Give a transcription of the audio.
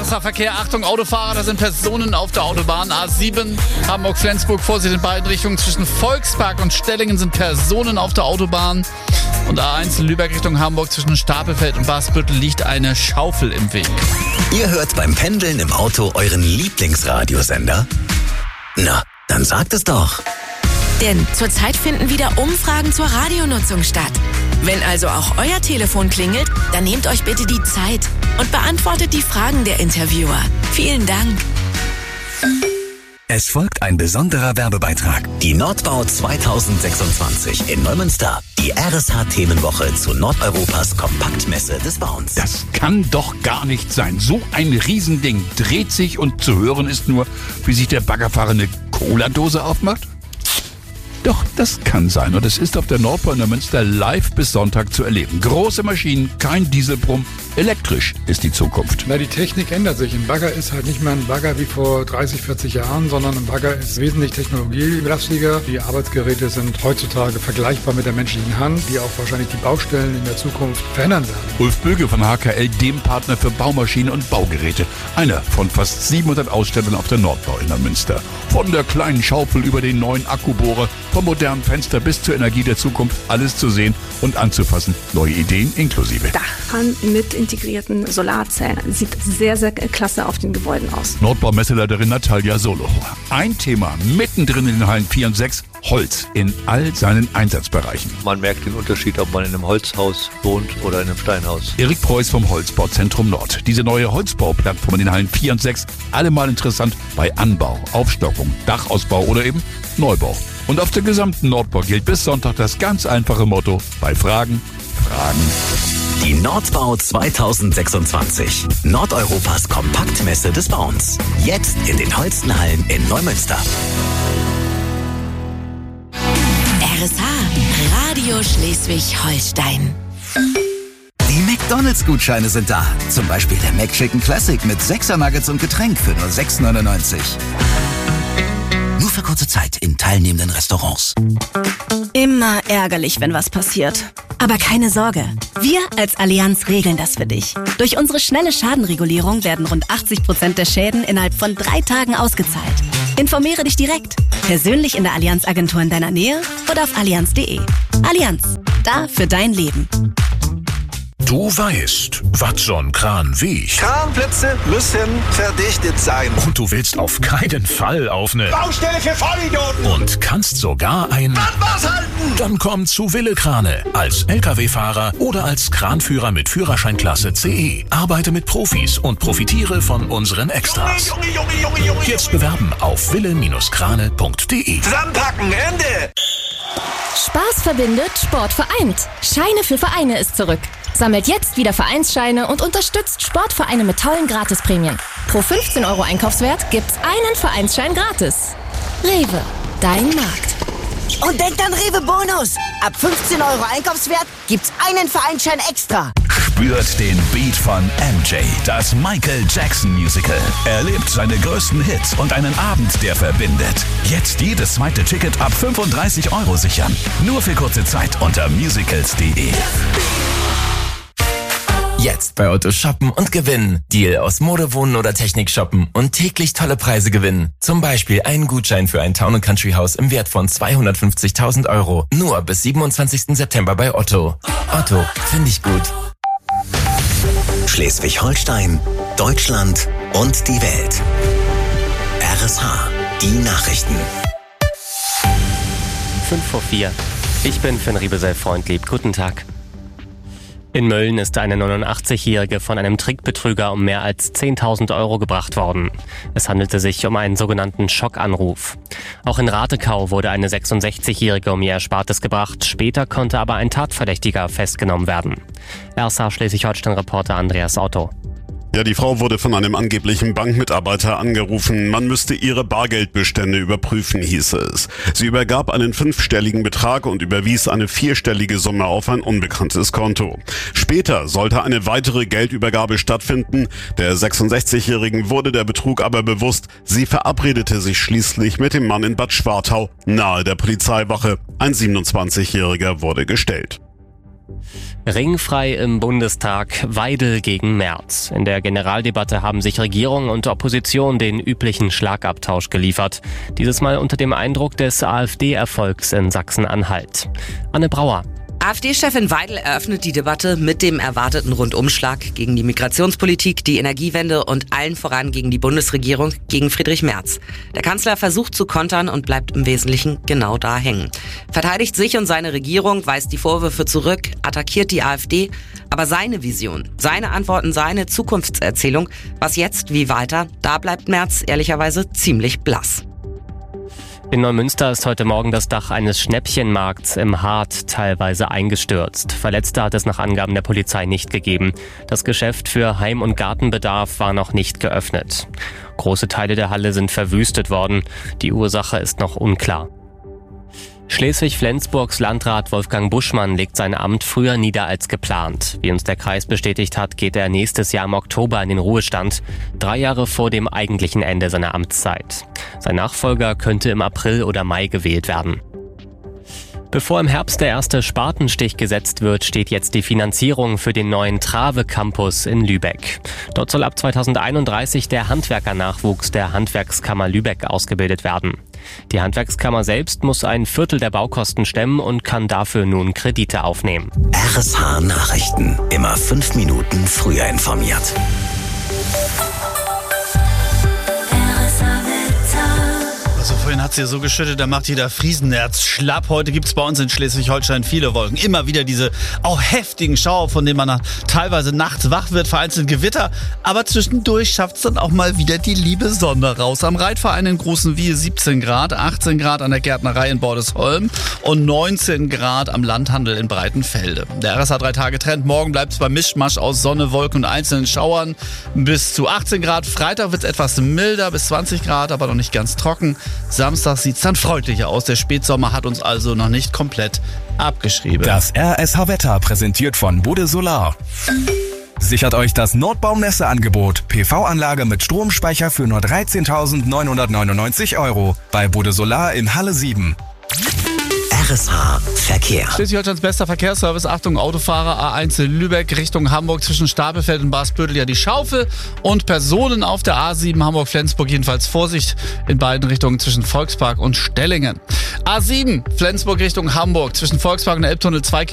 RSA-Verkehr, Achtung Autofahrer, da sind Personen auf der Autobahn. A7 Hamburg-Flensburg, Vorsicht in beiden Richtungen. Zwischen Volkspark und Stellingen sind Personen auf der Autobahn. Und A1 Lübeck Richtung Hamburg, zwischen Stapelfeld und Basbüttel liegt eine Schaufel im Weg. Ihr hört beim Pendeln im Auto euren Lieblingsradiosender? Na, dann sagt es doch. Denn zurzeit finden wieder Umfragen zur Radionutzung statt. Wenn also auch euer Telefon klingelt, dann nehmt euch bitte die Zeit und beantwortet die Fragen der Interviewer. Vielen Dank. Es folgt ein besonderer Werbebeitrag. Die Nordbau 2026 in Neumünster. Die RSH-Themenwoche zu Nordeuropas Kompaktmesse des Bauens. Das kann doch gar nicht sein. So ein Riesending dreht sich und zu hören ist nur, wie sich der Baggerfahrer eine Cola-Dose aufmacht. Doch, das kann sein und es ist auf der Nordbau in Neumünster live bis Sonntag zu erleben. Große Maschinen, kein Dieselbrumm, elektrisch ist die Zukunft. Na, die Technik ändert sich. Ein Bagger ist halt nicht mehr ein Bagger wie vor 30, 40 Jahren, sondern ein Bagger ist wesentlich technologielastiger. Die Arbeitsgeräte sind heutzutage vergleichbar mit der menschlichen Hand, die auch wahrscheinlich die Baustellen in der Zukunft verändern werden. Ulf Böge von HKL, dem Partner für Baumaschinen und Baugeräte. Einer von fast 700 Ausstellern auf der Nordbau in Neumünster. Von der kleinen Schaufel über den neuen Akkubohrer, vom modernen Fenster bis zur Energie der Zukunft, alles zu sehen und anzufassen. Neue Ideen inklusive. Dachhahn mit integrierten Solarzellen. Sieht sehr, sehr klasse auf den Gebäuden aus. Nordbau-Messeleiterin Natalia Solo. Ein Thema mittendrin in den Hallen 4 und 6, Holz in all seinen Einsatzbereichen. Man merkt den Unterschied, ob man in einem Holzhaus wohnt oder in einem Steinhaus. Erik Preuß vom Holzbauzentrum Nord. Diese neue Holzbauplattform in den Hallen 4 und 6, allemal interessant bei Anbau, Aufstockung, Dachausbau oder eben Neubau. Und auf der gesamten Nordbau gilt bis Sonntag das ganz einfache Motto: bei Fragen, Fragen. Die Nordbau 2026. Nordeuropas Kompaktmesse des Bauens. Jetzt in den Holstenhallen in Neumünster. RSH, Radio Schleswig-Holstein. Die McDonalds-Gutscheine sind da. Zum Beispiel der McChicken Classic mit 6er Nuggets und Getränk für nur 6,99. Nur für kurze Zeit in teilnehmenden Restaurants. Immer ärgerlich, wenn was passiert. Aber keine Sorge. Wir als Allianz regeln das für dich. Durch unsere schnelle Schadenregulierung werden rund 80% der Schäden innerhalb von 3 Tagen ausgezahlt. Informiere dich direkt. Persönlich in der Allianz-Agentur in deiner Nähe oder auf allianz.de. Allianz. Da für dein Leben. Du weißt, was so ein Kran wiegt. Kranplätze müssen verdichtet sein. Und du willst auf keinen Fall auf eine Baustelle für Vollidioten. Und kannst sogar ein was halten. Dann komm zu Wille Krane. Als LKW-Fahrer oder als Kranführer mit Führerscheinklasse CE. Arbeite mit Profis und profitiere von unseren Extras. Junge. Jetzt bewerben auf wille-krane.de. Zusammenpacken, Ende. Spaß verbindet, Sport vereint. Scheine für Vereine ist zurück. Sammelt jetzt wieder Vereinsscheine und unterstützt Sportvereine mit tollen Gratisprämien. Pro 15 € Einkaufswert gibt's einen Vereinsschein gratis. Rewe, dein Markt. Und denkt an Rewe Bonus. Ab 15 € Einkaufswert gibt's einen Vereinsschein extra. Spürt den Beat von MJ, das Michael Jackson Musical. Erlebt seine größten Hits und einen Abend, der verbindet. Jetzt jedes zweite Ticket ab 35 € sichern. Nur für kurze Zeit unter musicals.de. Jetzt bei Otto shoppen und gewinnen. Deal aus Mode, Wohnen oder Technik shoppen und täglich tolle Preise gewinnen. Zum Beispiel einen Gutschein für ein Town & Country Haus im Wert von 250.000 €. Nur bis 27. September bei Otto. Otto, finde ich gut. Schleswig-Holstein, Deutschland und die Welt. RSH, die Nachrichten. 5:04. Ich bin Finn Riebesell-Freundlieb. Guten Tag. In Mölln ist eine 89-Jährige von einem Trickbetrüger um mehr als 10.000 € gebracht worden. Es handelte sich um einen sogenannten Schockanruf. Auch in Ratekau wurde eine 66-Jährige um ihr Erspartes gebracht. Später konnte aber ein Tatverdächtiger festgenommen werden. RSH Schleswig-Holstein-Reporter Andreas Otto. Ja, die Frau wurde von einem angeblichen Bankmitarbeiter angerufen. Man müsste ihre Bargeldbestände überprüfen, hieß es. Sie übergab einen 5-stelligen Betrag und überwies eine 4-stellige Summe auf ein unbekanntes Konto. Später sollte eine weitere Geldübergabe stattfinden. Der 66-Jährigen wurde der Betrug aber bewusst. Sie verabredete sich schließlich mit dem Mann in Bad Schwartau, nahe der Polizeiwache. Ein 27-Jähriger wurde gestellt. Ringfrei im Bundestag, Weidel gegen Merz. In der Generaldebatte haben sich Regierung und Opposition den üblichen Schlagabtausch geliefert. Dieses Mal unter dem Eindruck des AfD-Erfolgs in Sachsen-Anhalt. Anne Brauer. AfD-Chefin Weidel eröffnet die Debatte mit dem erwarteten Rundumschlag gegen die Migrationspolitik, die Energiewende und allen voran gegen die Bundesregierung, gegen Friedrich Merz. Der Kanzler versucht zu kontern und bleibt im Wesentlichen genau da hängen. Verteidigt sich und seine Regierung, weist die Vorwürfe zurück, attackiert die AfD. Aber seine Vision, seine Antworten, seine Zukunftserzählung, was jetzt, wie weiter, da bleibt Merz ehrlicherweise ziemlich blass. In Neumünster ist heute Morgen das Dach eines Schnäppchenmarkts im Hart teilweise eingestürzt. Verletzte hat es nach Angaben der Polizei nicht gegeben. Das Geschäft für Heim- und Gartenbedarf war noch nicht geöffnet. Große Teile der Halle sind verwüstet worden. Die Ursache ist noch unklar. Schleswig-Flensburgs Landrat Wolfgang Buschmann legt sein Amt früher nieder als geplant. Wie uns der Kreis bestätigt hat, geht er nächstes Jahr im Oktober in den Ruhestand, 3 Jahre vor dem eigentlichen Ende seiner Amtszeit. Sein Nachfolger könnte im April oder Mai gewählt werden. Bevor im Herbst der erste Spatenstich gesetzt wird, steht jetzt die Finanzierung für den neuen Trave-Campus in Lübeck. Dort soll ab 2031 der Handwerkernachwuchs der Handwerkskammer Lübeck ausgebildet werden. Die Handwerkskammer selbst muss 1/4 der Baukosten stemmen und kann dafür nun Kredite aufnehmen. RSH Nachrichten. Immer 5 Minuten früher informiert. Also vorhin hat es hier so geschüttet, da macht jeder Friesennerz schlapp. Heute gibt es bei uns in Schleswig-Holstein viele Wolken. Immer wieder diese auch heftigen Schauer, von denen man teilweise nachts wach wird, vereinzelt Gewitter. Aber zwischendurch schafft es dann auch mal wieder die liebe Sonne raus. Am Reitverein in Großenwiehe 17 Grad, 18 Grad an der Gärtnerei in Bordesholm und 19 Grad am Landhandel in Breitenfelde. Der RSH 3-Tage-Trend. Morgen bleibt es beim Mischmasch aus Sonne, Wolken und einzelnen Schauern bis zu 18 Grad. Freitag wird es etwas milder, bis 20 Grad, aber noch nicht ganz trocken. Samstag sieht es dann freundlicher aus. Der Spätsommer hat uns also noch nicht komplett abgeschrieben. Das RSH-Wetter präsentiert von Bode Solar. Sichert euch das Nordbaumesse-Angebot. PV-Anlage mit Stromspeicher für nur 13.999 € bei Bode Solar in Halle 7. RSH Verkehr. Schleswig-Holsteins bester Verkehrsservice. Achtung, Autofahrer A1 Lübeck Richtung Hamburg zwischen Stapelfeld und Basbödel ja die Schaufel. Und Personen auf der A7 Hamburg-Flensburg jedenfalls Vorsicht in beiden Richtungen zwischen Volkspark und Stellingen. A7 Flensburg Richtung Hamburg zwischen Volkspark und Elbtunnel 2